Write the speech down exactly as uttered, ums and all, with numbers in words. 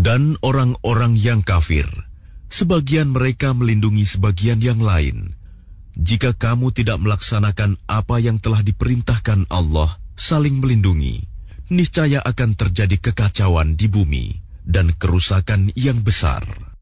Dan orang-orang yang kafir, sebagian mereka melindungi sebagian yang lain. Jika kamu tidak melaksanakan apa yang telah diperintahkan Allah, saling melindungi, niscaya akan terjadi kekacauan di bumi dan kerusakan yang besar.